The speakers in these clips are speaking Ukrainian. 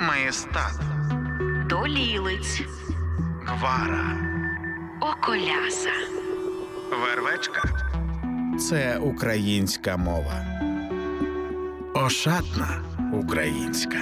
Маєстат, Долілиць, Гвара, Околяса, Вервечка – це українська мова. Ошатна українська.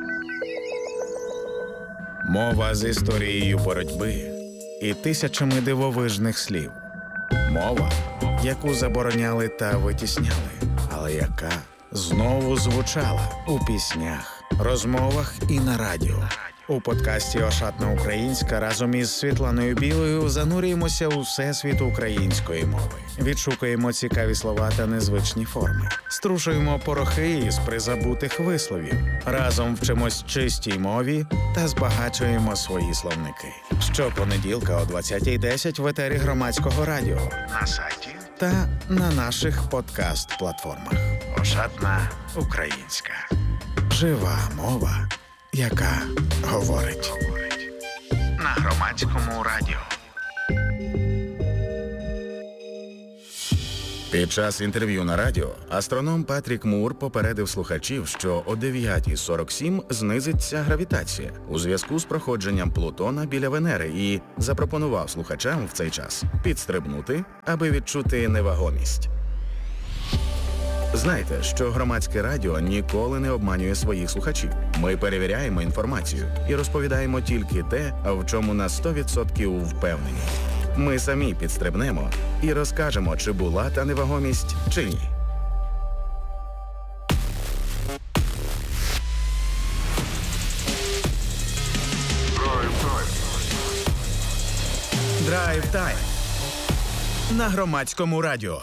Мова з історією боротьби і тисячами дивовижних слів. Мова, яку забороняли та витісняли, але яка знову звучала у піснях, розмовах і на радіо. У подкасті «Ошатна українська» разом із Світланою Білою занурюємося у всесвіт української мови. Відшукуємо цікаві слова та незвичні форми. Струшуємо порохи із призабутих висловів. Разом вчимось чистій мові та збагачуємо свої словники. Щопонеділка о 20:10 в етері Громадського радіо, на сайті та на наших подкаст-платформах. «Ошатна українська». Жива мова, яка говорить. На Громадському радіо. Під час інтерв'ю на радіо астроном Патрік Мур попередив слухачів, що о 9:47 знизиться гравітація у зв'язку з проходженням Плутона біля Венери і запропонував слухачам в цей час підстрибнути, аби відчути невагомість. Знайте, що Громадське радіо ніколи не обманює своїх слухачів. Ми перевіряємо інформацію і розповідаємо тільки те, в чому на 100% впевнені. Ми самі підстрибнемо і розкажемо, чи була та невагомість, чи ні. Драйв-тайм на Громадському радіо.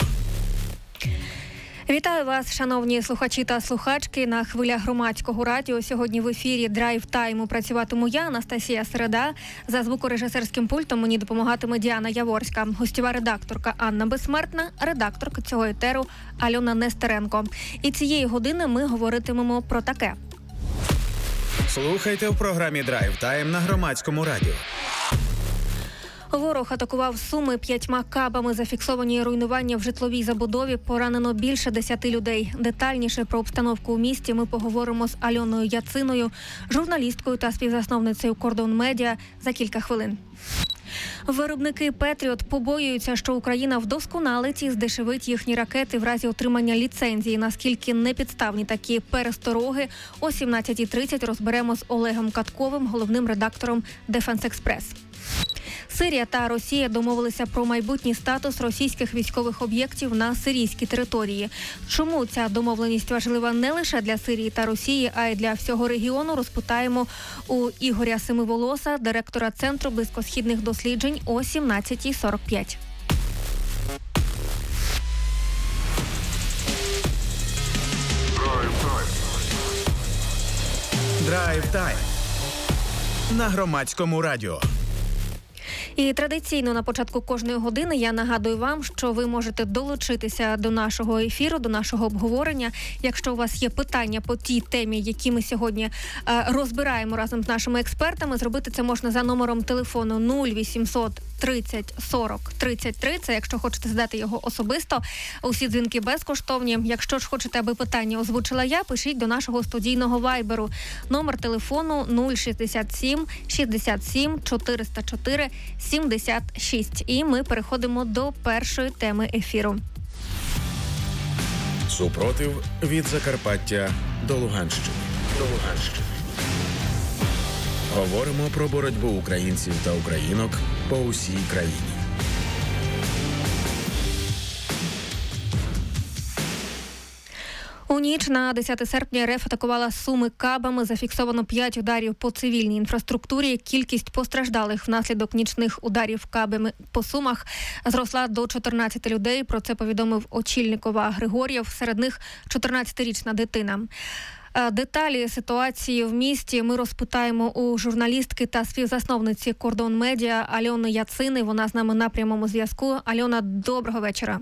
Вітаю вас, шановні слухачі та слухачки, на хвилях Громадського радіо. Сьогодні в ефірі «Драйв-тайму» працюватиму я, Анастасія Середа. За звукорежисерським пультом мені допомагатиме Діана Яворська. Гостєва редакторка Анна Безсмертна, редакторка цього етеру Альона Нестеренко. І цієї години ми говоритимемо про таке. Слухайте в програмі «Драйв-тайм» на Громадському радіо. Ворог атакував Суми 5 кабами. Зафіксовані руйнування в житловій забудові. Поранено більше 10 людей. Детальніше про обстановку у місті ми поговоримо з Альоною Яциною, журналісткою та співзасновницею «Кордон Медіа» за кілька хвилин. Виробники «Петріот» побоюються, що Україна вдосконалить і здешевить їхні ракети в разі отримання ліцензії. Наскільки непідставні такі перестороги, о 17:30 розберемо з Олегом Катковим, головним редактором «Дефенс Експрес». Сирія та Росія домовилися про майбутній статус російських військових об'єктів на сирійській території. Чому ця домовленість важлива не лише для Сирії та Росії, а й для всього регіону, розпитаємо у Ігоря Семиволоса, директора Центру близькосхідних досліджень, о 17:45. Драйв-тайм на Громадському радіо. І традиційно на початку кожної години я нагадую вам, що ви можете долучитися до нашого ефіру, до нашого обговорення. Якщо у вас є питання по тій темі, які ми сьогодні розбираємо разом з нашими експертами, зробити це можна за номером телефону 0800 30 40 33. Це якщо хочете задати його особисто. Усі дзвінки безкоштовні. Якщо ж хочете, аби питання озвучила я, пишіть до нашого студійного вайберу. Номер телефону 067 67 404 76. І ми переходимо до першої теми ефіру. Супротив від Закарпаття до Луганщини. Говоримо про боротьбу українців та українок по усій країні. У ніч на 10 серпня РФ атакувала Суми кабами. Зафіксовано 5 ударів по цивільній інфраструктурі. Кількість постраждалих внаслідок нічних ударів кабами по Сумах зросла до 14 людей. Про це повідомив очільник ОВА Григор'єв. Серед них 14-річна дитина. Деталі ситуації в місті ми розпитаємо у журналістки та співзасновниці «Кордон Медіа» Альони Яцини. Вона з нами на прямому зв'язку. Альона, доброго вечора.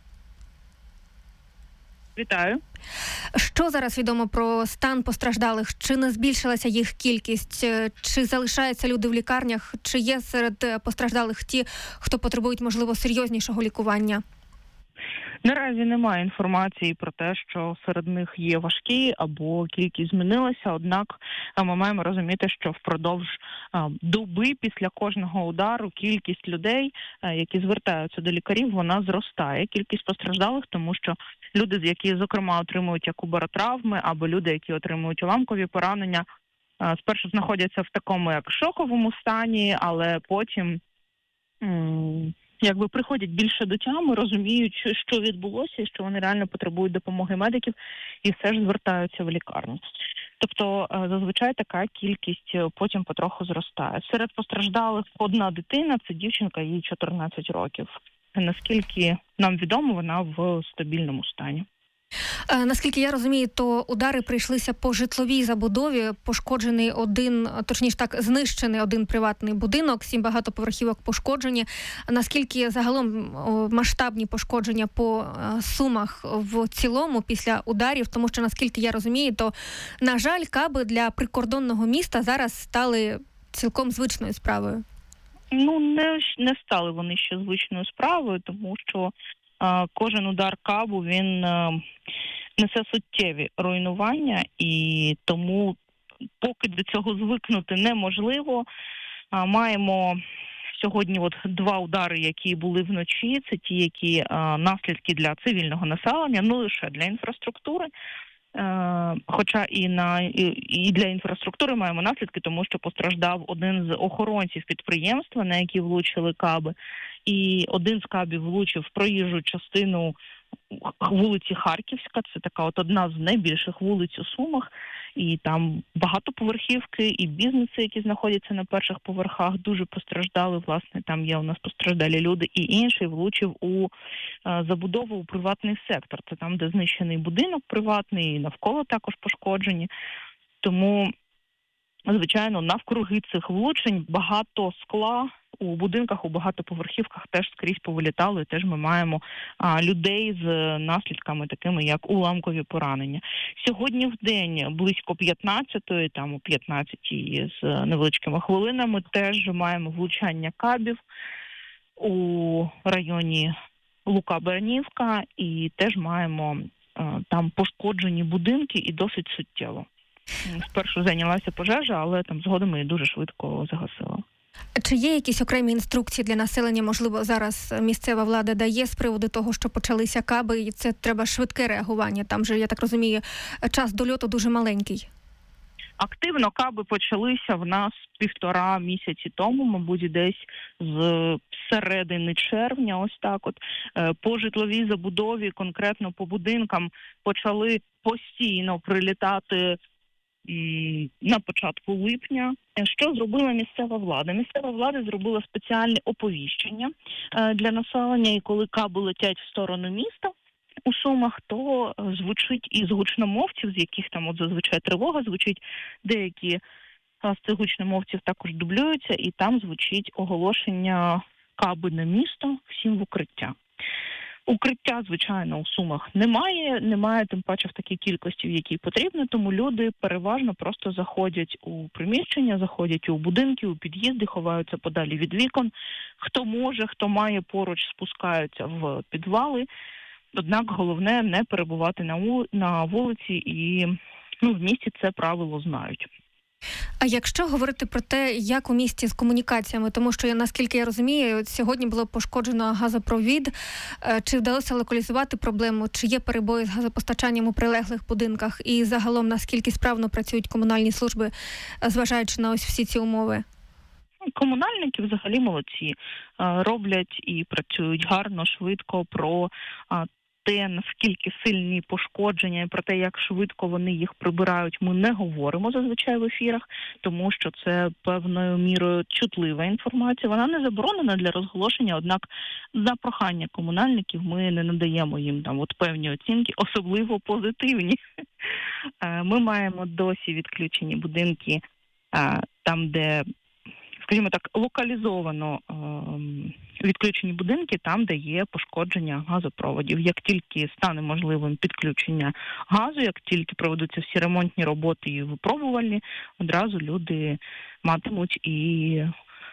Вітаю. Що зараз відомо про стан постраждалих? Чи не збільшилася їх кількість? Чи залишаються люди в лікарнях? Чи є серед постраждалих ті, хто потребують, можливо, серйознішого лікування? Наразі немає інформації про те, що серед них є важкі або кількість змінилася, однак ми маємо розуміти, що впродовж доби після кожного удару кількість людей, які звертаються до лікарів, вона зростає. Кількість постраждалих, тому що люди, які, зокрема, отримують як баротравми, або люди, які отримують уламкові поранення, спершу знаходяться в такому як шоковому стані, але потім приходять більше до тями, розуміють, що відбулося, і що вони реально потребують допомоги медиків, і все ж звертаються в лікарню. Тобто, зазвичай така кількість потім потроху зростає. Серед постраждалих одна дитина, це дівчинка, їй 14 років. Наскільки нам відомо, вона в стабільному стані. Наскільки я розумію, то удари прийшлися по житловій забудові, пошкоджений знищений один приватний будинок, 7 багатоповерхівок пошкоджені. Наскільки загалом масштабні пошкодження по Сумах в цілому після ударів? Тому що, наскільки я розумію, то, на жаль, каби для прикордонного міста зараз стали цілком звичною справою. Не стали вони ще звичною справою, тому що кожен удар кабу, він несе суттєві руйнування, і тому поки до цього звикнути неможливо. Маємо сьогодні 2 удари, які були вночі, це ті, які наслідки для цивільного населення, не лише для інфраструктури. Хоча і для інфраструктури маємо наслідки, тому що постраждав один з охоронців підприємства, на які влучили каби, і один з кабів влучив в проїжджу частину вулиці Харківська, це така одна з найбільших вулиць у Сумах, і там багатоповерхівки, і бізнеси, які знаходяться на перших поверхах, дуже постраждали, власне, там є у нас постраждалі люди, і інший влучив у забудову у приватний сектор, це там, де знищений будинок приватний, і навколо також пошкоджені, тому, звичайно, навкруги цих влучень багато скла у будинках, у багатоповерхівках теж скрізь повилітало, і теж ми маємо людей з наслідками такими, як уламкові поранення. Сьогодні в день близько 15-ї, там о 15-й з невеличкими хвилинами, теж маємо влучання кабів у районі Лука-Баранівка, і теж маємо там пошкоджені будинки, і досить суттєво. Спершу зайнялася пожежа, але там згодом її дуже швидко загасила. Чи є якісь окремі інструкції для населення, можливо, зараз місцева влада дає з приводу того, що почалися каби, і це треба швидке реагування? Там же, я так розумію, час дольоту дуже маленький. Активно каби почалися в нас 1,5 місяці тому, мабуть, десь з середини червня, ось так от. По житловій забудові, конкретно по будинкам, почали постійно прилітати на початку липня. Що зробила місцева влада? Місцева влада зробила спеціальне оповіщення для населення, і коли каби летять в сторону міста у Сумах, то звучить із гучномовців, з яких там зазвичай тривога звучить, деякі з цих гучномовців також дублюються, і там звучить оголошення каби на місто, всім в укриття. Укриття, звичайно, у Сумах немає тим паче в такій кількості, в якій потрібно, тому люди переважно просто заходять у приміщення, заходять у будинки, у під'їзди, ховаються подалі від вікон. Хто може, хто має поруч, спускаються в підвали. Однак головне не перебувати на вулиці, і в місті це правило знають. А якщо говорити про те, як у місті з комунікаціями, тому що, наскільки я розумію, сьогодні було пошкоджено газопровід, чи вдалося локалізувати проблему, чи є перебої з газопостачанням у прилеглих будинках, і загалом наскільки справно працюють комунальні служби, зважаючи на ось всі ці умови? Комунальники взагалі молодці, роблять і працюють гарно, швидко. Про те, наскільки сильні пошкодження і про те, як швидко вони їх прибирають, ми не говоримо зазвичай в ефірах, тому що це певною мірою чутлива інформація. Вона не заборонена для розголошення, однак за прохання комунальників ми не надаємо їм там певні оцінки, особливо позитивні. Ми маємо досі відключені будинки там, де, скажімо так, локалізовано відключені будинки там, де є пошкодження газопроводів. Як тільки стане можливим підключення газу, як тільки проведуться всі ремонтні роботи і випробувальні, одразу люди матимуть і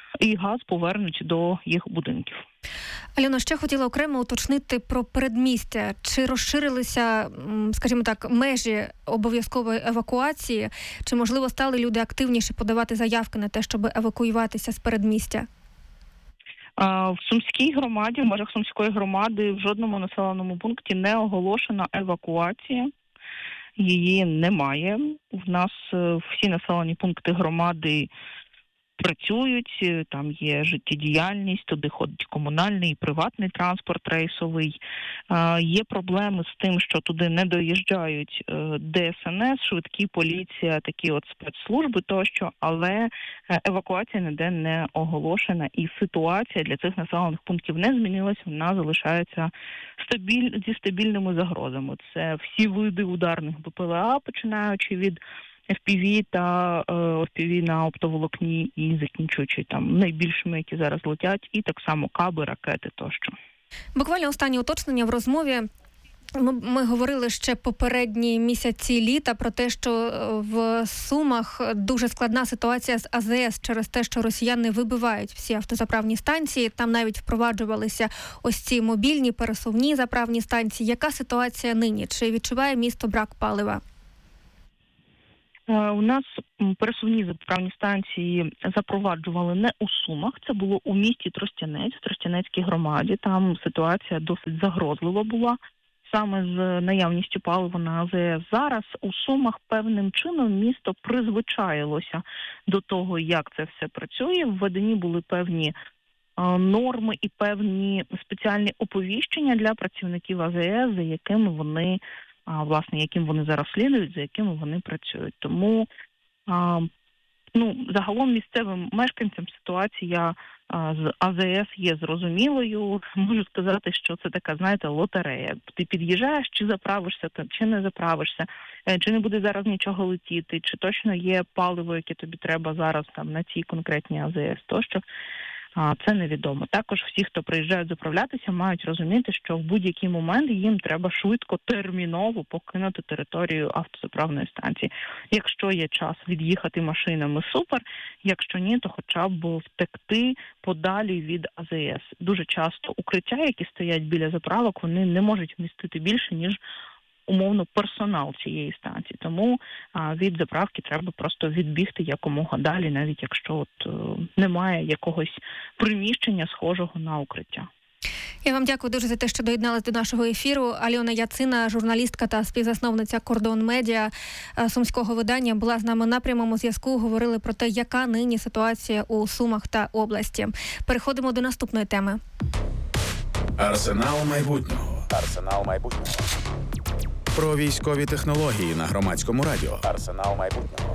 і газ повернуть до їх будинків. Альона, ще хотіла окремо уточнити про передмістя. Чи розширилися, скажімо так, межі обов'язкової евакуації? Чи, можливо, стали люди активніше подавати заявки на те, щоб евакуюватися з передмістя? В Сумській громаді, в межах Сумської громади, в жодному населеному пункті не оголошена евакуація. Її немає. У нас всі населені пункти громади працюють, там є життєдіяльність, туди ходить комунальний і приватний транспорт рейсовий. Є проблеми з тим, що туди не доїжджають ДСНС, швидкі, поліція, такі от спецслужби тощо, але евакуація ніде не оголошена, і ситуація для цих населених пунктів не змінилася, вона залишається зі стабільними загрозами. Це всі види ударних БПЛА, починаючи від FPV та FPV на оптоволокні і закінчуючи там найбільшими, які зараз летять, і так само каби, ракети тощо. Буквально останнє уточнення в розмові. Ми говорили ще попередні місяці літа про те, що в Сумах дуже складна ситуація з АЗС через те, що росіяни вибивають всі автозаправні станції. Там навіть впроваджувалися ось ці мобільні, пересувні заправні станції. Яка ситуація нині? Чи відчуває місто брак палива? У нас пересувні заправні станції запроваджували не у Сумах, це було у місті Тростянець, в Тростянецькій громаді. Там ситуація досить загрозлива була саме з наявністю палива на АЗС. Зараз у Сумах певним чином місто призвичаїлося до того, як це все працює. Введені були певні норми і певні спеціальні оповіщення для працівників АЗС, за якими вони яким вони зараз слідують, за якими вони працюють. Тому, загалом місцевим мешканцям ситуація з АЗС є зрозумілою. Можу сказати, що це така, знаєте, лотерея. Ти під'їжджаєш, чи заправишся, чи не заправишся, чи не буде зараз нічого летіти, чи точно є паливо, яке тобі треба зараз там на цій конкретній АЗС, тощо. Це невідомо. Також всі, хто приїжджають заправлятися, мають розуміти, що в будь-який момент їм треба швидко, терміново покинути територію автозаправної станції. Якщо є час від'їхати машинами, супер. Якщо ні, то хоча б втекти подалі від АЗС. Дуже часто укриття, які стоять біля заправок, вони не можуть вмістити більше, ніж умовно персонал цієї станції. Тому від заправки треба просто відбігти якомога далі, навіть якщо немає якогось приміщення схожого на укриття. Я вам дякую дуже за те, що доєдналися до нашого ефіру. Альона Яцина, журналістка та співзасновниця «Кордон Медіа» сумського видання, була з нами на прямому зв'язку. Говорили про те, яка нині ситуація у Сумах та області. Переходимо до наступної теми. Арсенал майбутнього. Арсенал майбутнього. Про військові технології на Громадському радіо. Арсенал майбутнього.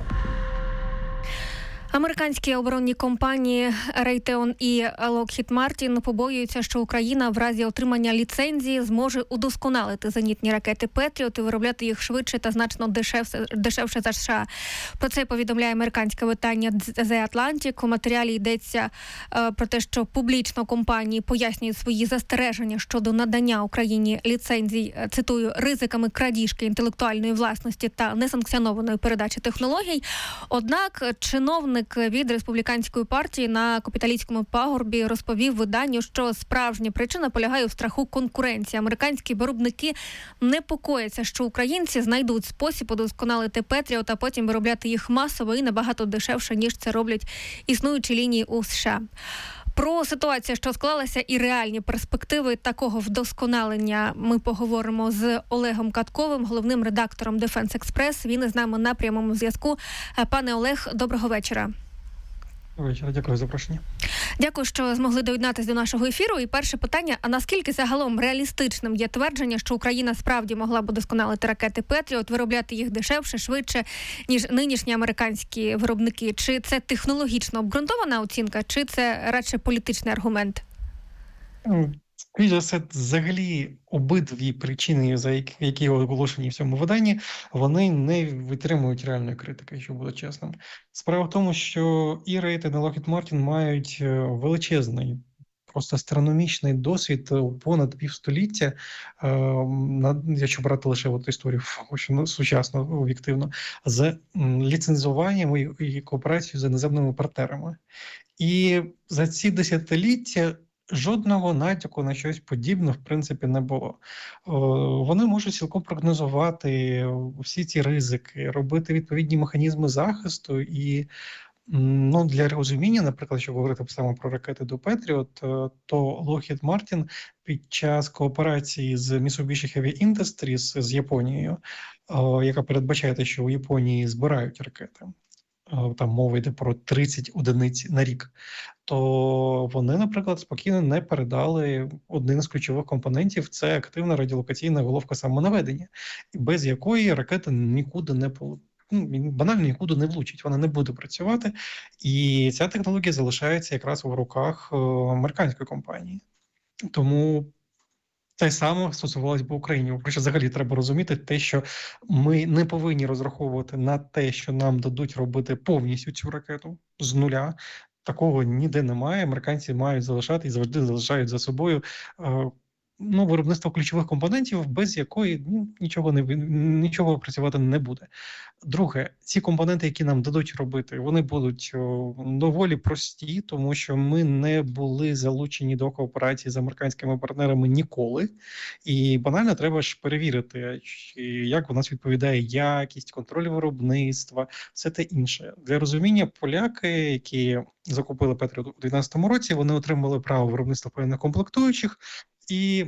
Американські оборонні компанії Raytheon і Lockheed Martin побоюються, що Україна в разі отримання ліцензії зможе удосконалити зенітні ракети «Петріот» і виробляти їх швидше та значно дешевше за США. Про це повідомляє американське видання The Atlantic. У матеріалі йдеться про те, що публічно компанії пояснюють свої застереження щодо надання Україні ліцензій, цитую, ризиками крадіжки інтелектуальної власності та несанкціонованої передачі технологій. Однак чиновник від республіканської партії на Капітолійському пагорбі розповів виданню, що справжня причина полягає у страху конкуренції. Американські виробники непокояться, що українці знайдуть спосіб удосконалити «Петріот», а потім виробляти їх масово і набагато дешевше, ніж це роблять існуючі лінії у США. Про ситуацію, що склалася, і реальні перспективи такого вдосконалення ми поговоримо з Олегом Катковим, головним редактором Defense Express. Він із нами на прямому зв'язку. Пане Олег, доброго вечора. Вечора, дякую за запрошення. Дякую, що змогли доєднатися до нашого ефіру. І перше питання, а наскільки загалом реалістичним є твердження, що Україна справді могла б удосконалити ракети «Петріот», виробляти їх дешевше, швидше, ніж нинішні американські виробники? Чи це технологічно обґрунтована оцінка, чи це радше політичний аргумент? Скоріше за все, взагалі обидві причини, які оголошені в цьому виданні, вони не витримують реальної критики, якщо буде чесним. Справа в тому, що і Raytheon, і Lockheed Martin мають величезний просто астрономічний досвід понад півстоліття, якщо брати лише от історію сучасно, об'єктивно, з ліцензуванням і кооперацією з іноземними партнерами. І за ці десятиліття жодного натяку на щось подібне, в принципі, не було. Вони можуть цілком прогнозувати всі ці ризики, робити відповідні механізми захисту і для розуміння, наприклад, якщо говорити саме про ракети до Петріот, то Lockheed Martin під час кооперації з Mitsubishi Heavy Industries з Японією, яка передбачає те, що у Японії збирають ракети, там мова йде про 30 одиниць на рік, то вони, наприклад, спокійно не передали один з ключових компонентів – це активна радіолокаційна головка самонаведення, без якої ракета нікуди не банально нікуди не влучить, вона не буде працювати, і ця технологія залишається якраз у руках американської компанії. Тому те саме стосувалось би Україні. По-перше, взагалі треба розуміти те, що ми не повинні розраховувати на те, що нам дадуть робити повністю цю ракету з нуля. Такого ніде немає. Американці мають залишати і завжди залишають за собою виробництво ключових компонентів, без якої нічого працювати не буде. Друге, ці компоненти, які нам дадуть робити, вони будуть доволі прості, тому що ми не були залучені до кооперації з американськими партнерами ніколи. І банально треба ж перевірити, як у нас відповідає якість, контроль виробництва, все те інше. Для розуміння, поляки, які закупили Петріот у 2012 році, вони отримали право виробництва певних комплектуючих, і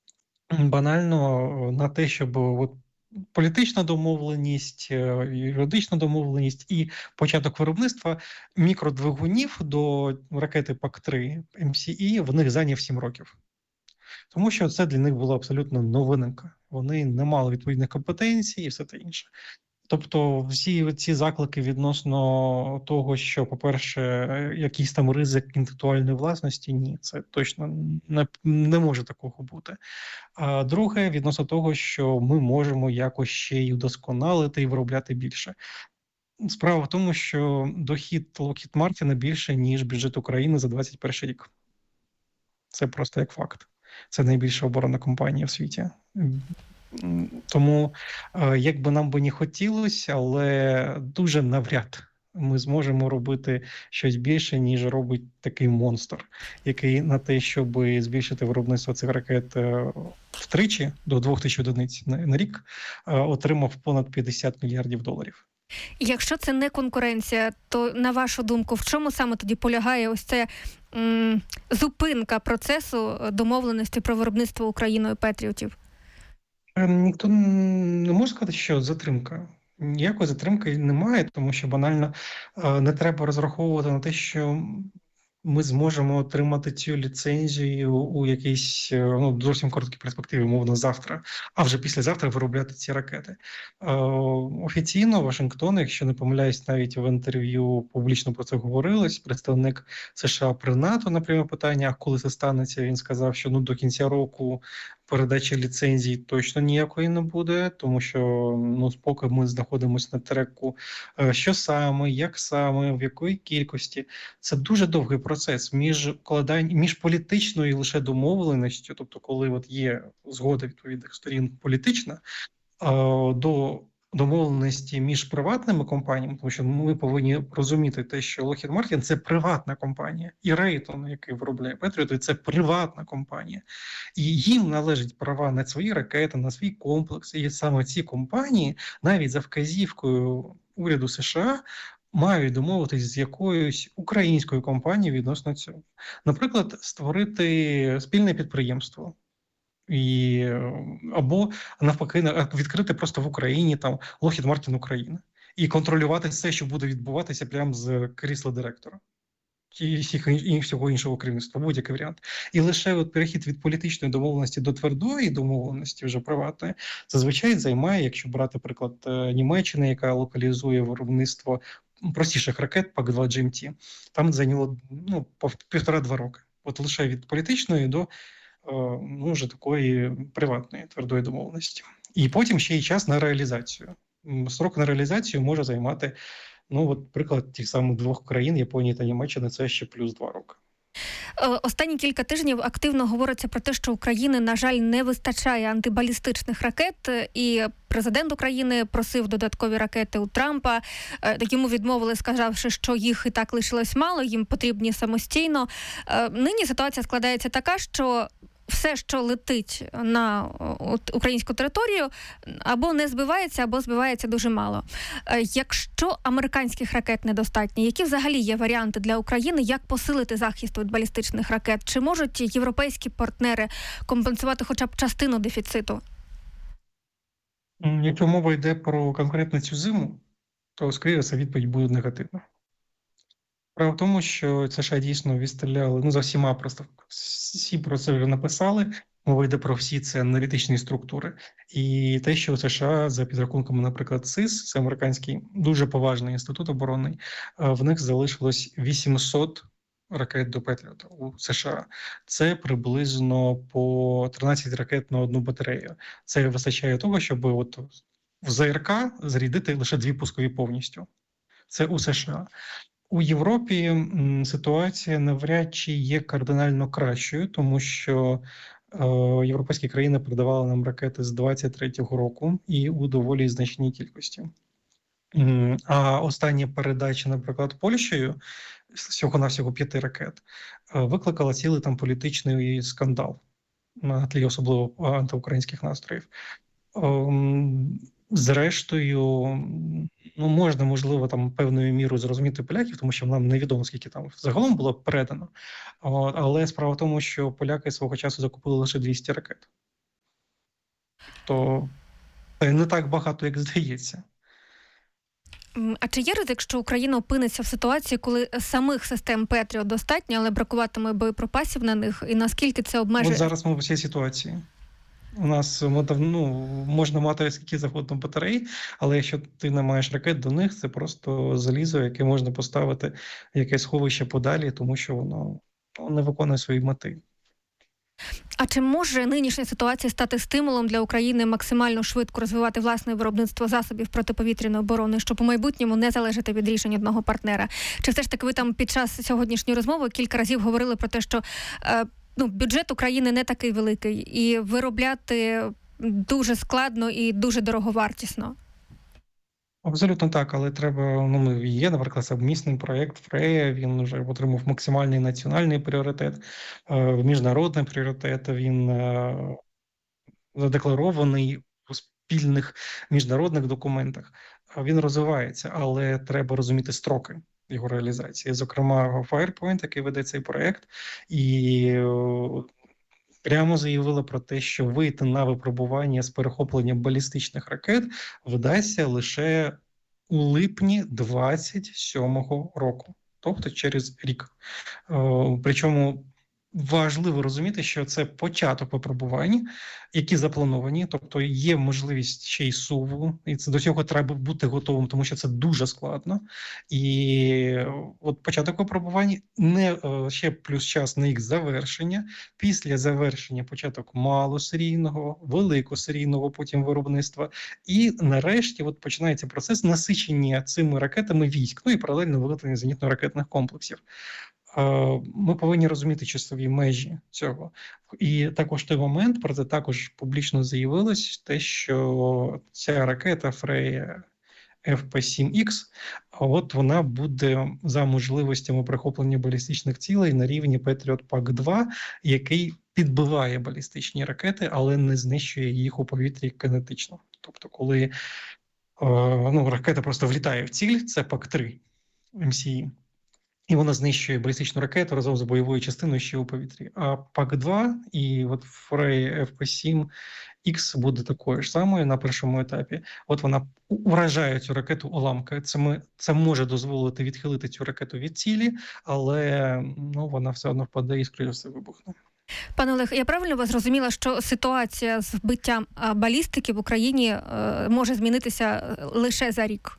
банально на те, щоб політична домовленість, юридична домовленість і початок виробництва мікродвигунів до ракети ПАК-3 МСІ в них зайняв 7 років. Тому що це для них було абсолютно новинка. Вони не мали відповідних компетенцій і все те інше. Тобто всі ці заклики відносно того, що, по-перше, якийсь там ризик інтелектуальної власності, ні, це точно не може такого бути. А друге, відносно того, що ми можемо якось ще й удосконалити і виробляти більше. Справа в тому, що дохід Lockheed Martin більше, ніж бюджет України за 2021 рік. Це просто як факт. Це найбільша оборонна компанія в світі. Тому, як би нам би не хотілося, але дуже навряд ми зможемо робити щось більше, ніж робить такий монстр, який на те, щоб збільшити виробництво цих ракет втричі, до 2000 одиниць на рік, отримав понад $50 мільярдів. Якщо це не конкуренція, то, на вашу думку, в чому саме тоді полягає ось ця зупинка процесу домовленості про виробництво Україною Петріотів? Ніхто не може сказати, що затримка. Ніякої затримки немає, тому що банально не треба розраховувати на те, що ми зможемо отримати цю ліцензію у якійсь зовсім короткій перспективі, мовно, завтра, а вже післязавтра виробляти ці ракети. Офіційно Вашингтон, якщо не помиляюсь, навіть в інтерв'ю публічно про це говорилось, представник США при НАТО на пряме питання, коли це станеться, він сказав, що до кінця року передачі ліцензій точно ніякої не буде, тому що поки ми знаходимося на треку, що саме, як саме, в якої кількості. Це дуже довгий процес між політичною лише домовленістю, тобто коли є згода відповідних сторін політична, до домовленості між приватними компаніями, тому що ми повинні розуміти те, що Lockheed Martin – це приватна компанія, і Raytheon, який виробляє Петріоти, це приватна компанія. І їм належать права на свої ракети, на свій комплекс. І саме ці компанії, навіть за вказівкою уряду США, мають домовитись з якоюсь українською компанією відносно цього. Наприклад, створити спільне підприємство. Або навпаки відкрити просто в Україні там Lockheed Martin Україна і контролювати все, що буде відбуватися прямо з крісла директора і всього іншого керівництва, будь-який варіант. І лише перехід від політичної домовленості до твердої домовленості, вже приватної, зазвичай займає, якщо брати приклад Німеччини, яка локалізує виробництво простіших ракет ПАК-2 GMT, там зайняло 1,5-2 роки. От лише від політичної до вже такої приватної твердої домовленості. І потім ще й час на реалізацію. Срок на реалізацію може займати, приклад тих самих двох країн, Японії та Німеччини, це ще плюс 2 роки. Останні кілька тижнів активно говориться про те, що України, на жаль, не вистачає антибалістичних ракет, і президент України просив додаткові ракети у Трампа. Йому відмовили, сказавши, що їх і так лишилось мало, їм потрібні самостійно. Нині ситуація складається така, що все, що летить на українську територію, або не збивається, або збивається дуже мало. Якщо американських ракет недостатньо, які взагалі є варіанти для України, як посилити захист від балістичних ракет? Чи можуть європейські партнери компенсувати хоча б частину дефіциту? Якщо мова йде про конкретно цю зиму, то, скоріше, це відповідь буде негативна. Справа в тому, що США дійсно відстріляли, за всіма просто, всі про це вже написали, мова йде про всі це аналітичні структури. І те, що у США, за підрахунками, наприклад, СИС, це американський дуже поважний інститут оборонний, в них залишилось 800 ракет до Петріота у США. Це приблизно по 13 ракет на одну батарею. Це вистачає того, щоб от в ЗРК зарядити лише 2 пускові повністю. Це у США. У Європі ситуація навряд чи є кардинально кращою, тому що європейські країни передавали нам ракети з 23-го року і у доволі значній кількості. А остання передача, наприклад, Польщею, всього-навсього 5 ракет, викликала цілий там політичний скандал на тлі особливо антиукраїнських настроїв. Зрештою, можна, можливо, там певною мірою зрозуміти поляків, тому що нам невідомо, скільки там загалом було передано. Але справа в тому, що поляки свого часу закупили лише 200 ракет. То не так багато, як здається. А чи є ризик, що Україна опиниться в ситуації, коли самих систем Петріот достатньо, але бракуватиме боєприпасів на них? І наскільки це обмежує? От зараз ми в цій ситуації. У нас можна мати скільки завгодно батарей, але якщо ти не маєш ракет до них, це просто залізо, яке можна поставити в якесь сховище подалі, тому що воно не виконує свої мети. А чи може нинішня ситуація стати стимулом для України максимально швидко розвивати власне виробництво засобів протиповітряної оборони, щоб у майбутньому не залежати від рішень одного партнера? Чи все ж таки ви там під час сьогоднішньої розмови кілька разів говорили про те, що бюджет України не такий великий і виробляти дуже складно і дуже дороговартісно? Абсолютно так, але треба, є, наприклад, совмісний проєкт Фрея, він вже отримав максимальний національний пріоритет, міжнародний пріоритет, він задекларований у спільних міжнародних документах. Він розвивається, але треба розуміти строки його реалізації. Зокрема, Firepoint, який веде цей проєкт, і прямо заявила про те, що вийти на випробування з перехоплення балістичних ракет вдасться лише у липні 27-го року, тобто через рік. Причому важливо розуміти, що це початок випробувань, які заплановані, тобто є можливість ще й суву, і це до цього треба бути готовим, тому що це дуже складно. І от початок випробувань, ще плюс час на їх завершення, після завершення початок малосерійного, великосерійного потім виробництва, і нарешті от починається процес насичення цими ракетами військ, і паралельно виготовлення зенітно-ракетних комплексів. Ми повинні розуміти часові межі цього. І також той момент, про це також публічно заявилось, те, що ця ракета Freya FP7X, от вона буде за можливостями прихоплення балістичних цілей на рівні Patriot PAC-2, який підбиває балістичні ракети, але не знищує їх у повітрі кинетично. Тобто, коли ракета просто влітає в ціль, це PAC-3 MCE, і вона знищує балістичну ракету разом з бойовою частиною ще у повітрі. А PAC-2 і от Freya FP7X буде такою ж самою на першому етапі. От вона вражає цю ракету уламками. Це може дозволити відхилити цю ракету від цілі, але вона все одно впаде і, скоріше все, вибухне. Пане Олег, я правильно вас зрозуміла, що ситуація з вбиттям балістики в Україні може змінитися лише за рік?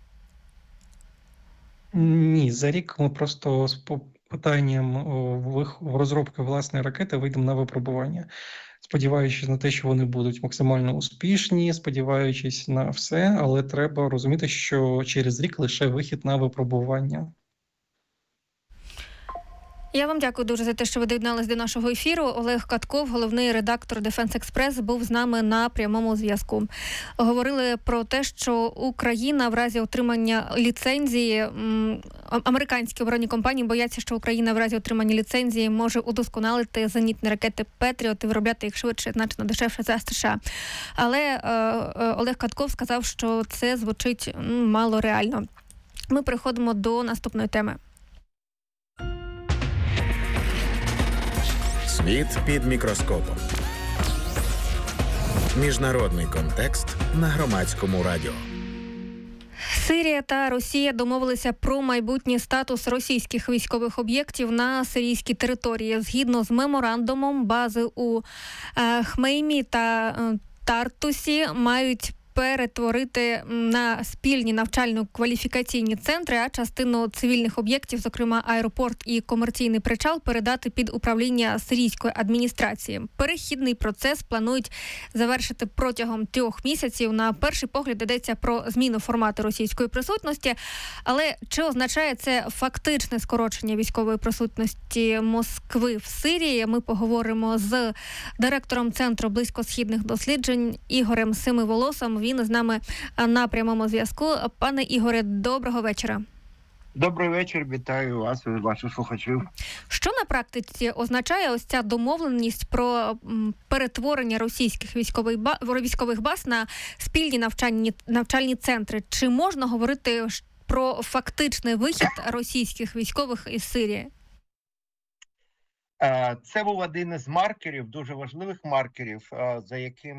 Ні, за рік ми просто з питанням в розробки власної ракети вийдемо на випробування, сподіваючись на те, що вони будуть максимально успішні, сподіваючись на все, але треба розуміти, що через рік лише вихід на випробування. Я вам дякую дуже за те, що ви доєднались до нашого ефіру. Олег Катков, головний редактор Defense Express, був з нами на прямому зв'язку. Говорили про те, що Україна в разі отримання ліцензії, американські оборонні компанії бояться, що Україна в разі отримання ліцензії може удосконалити зенітні ракети «Петріот» і виробляти їх швидше, значно дешевше за США. Але Олег Катков сказав, що це звучить мало реально. Ми переходимо до наступної теми. Світ під мікроскопом. Міжнародний контекст на Громадському радіо. Сирія та Росія домовилися про майбутній статус російських військових об'єктів на сирійській території. Згідно з меморандумом, бази у Хмеймі та Тартусі мають перетворити на спільні навчально-кваліфікаційні центри, а частину цивільних об'єктів, зокрема аеропорт і комерційний причал, передати під управління сирійської адміністрації. Перехідний процес планують завершити протягом 3 місяців. На перший погляд йдеться про зміну формату російської присутності, але чи означає це фактичне скорочення військової присутності Москви в Сирії? Ми поговоримо з директором Центру близькосхідних досліджень Ігорем Семиволосом. Він з нами на прямому зв'язку. Пане Ігоре, доброго вечора. Добрий вечір, вітаю вас і ваших слухачів. Що на практиці означає ось ця домовленість про перетворення російських військових баз на спільні навчальні центри? Чи можна говорити про фактичний вихід російських військових із Сирії? Це був один із маркерів, дуже важливих маркерів, за яким